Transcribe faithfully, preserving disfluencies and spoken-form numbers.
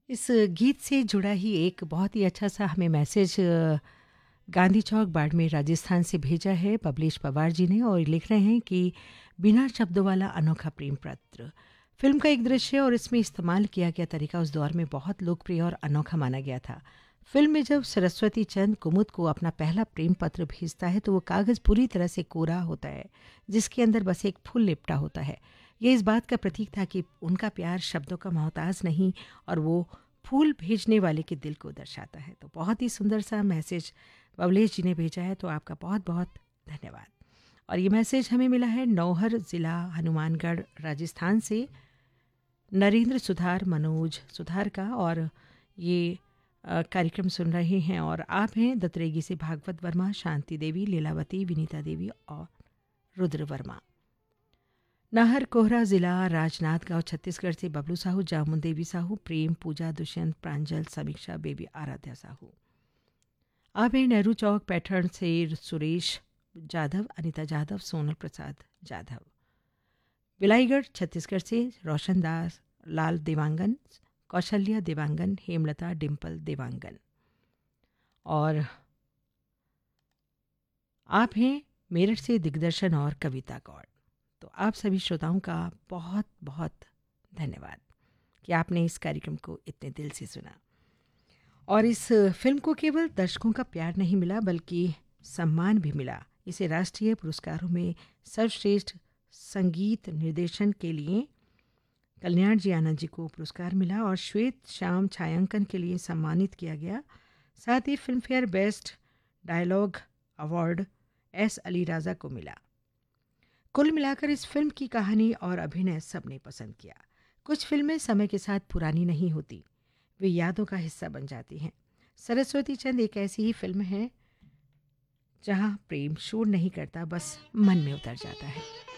इस गीत से जुड़ा ही एक बहुत ही अच्छा सा हमें मैसेज अ, गांधी चौक बाड़मेर राजस्थान से भेजा है बबलेश पवार जी ने और लिख रहे हैं कि बिना शब्दों वाला अनोखा प्रेम पत्र फिल्म का एक दृश्य और इसमें इस्तेमाल किया गया तरीका उस दौर में बहुत लोकप्रिय और अनोखा माना गया था। फिल्म में जब सरस्वती चंद कुमुद को अपना पहला प्रेम पत्र भेजता है तो वो कागज़ पूरी तरह से कोरा होता है, जिसके अंदर बस एक फूल लिपटा होता है। ये इस बात का प्रतीक था कि उनका प्यार शब्दों का मोहताज नहीं और वो फूल भेजने वाले के दिल को दर्शाता है। तो बहुत ही सुंदर सा मैसेज बबलेश जी ने भेजा है, तो आपका बहुत बहुत धन्यवाद। और ये मैसेज हमें मिला है नौहर ज़िला हनुमानगढ़ राजस्थान से नरेंद्र सुधार मनोज सुधार का। और ये अ, कार्यक्रम सुन रहे हैं और आप हैं दत्रेगी से भागवत वर्मा, शांति देवी, लीलावती, विनीता देवी और रुद्र वर्मा। नाहर कोहरा जिला राजनांदगांव छत्तीसगढ़ से बबलू साहू, जामुन देवी साहू, प्रेम पूजा, दुष्यंत प्रांजल, समीक्षा, बेबी आराध्या साहू। आप हैं नेहरू चौक पैठण से सुरेश जाधव, अनिता जाधव, सोनल प्रसाद जाधव। बिलाईगढ़ छत्तीसगढ़ से रोशन दास, लाल देवांगन, कौशल्या देवांगन, हेमलता, डिम्पल देवांगन। और आप हैं मेरठ से दिग्दर्शन और कविता गौड़। तो आप सभी श्रोताओं का बहुत बहुत धन्यवाद कि आपने इस कार्यक्रम को इतने दिल से सुना। और इस फिल्म को केवल दर्शकों का प्यार नहीं मिला बल्कि सम्मान भी मिला। इसे राष्ट्रीय पुरस्कारों में सर्वश्रेष्ठ संगीत निर्देशन के लिए कल्याण जी आनंद जी को पुरस्कार मिला और श्वेत श्याम छायांकन के लिए सम्मानित किया गया। साथ ही film fair best dialogue award S Ali राजा को मिला। कुल मिलाकर इस फिल्म की कहानी और अभिनय सबने पसंद किया। कुछ फिल्में समय के साथ पुरानी नहीं होती, वे यादों का हिस्सा बन जाती हैं। सरस्वती चंद एक ऐसी ही फिल्म है जहां प्रेम शोर नहीं करता, बस मन में उतर जाता है।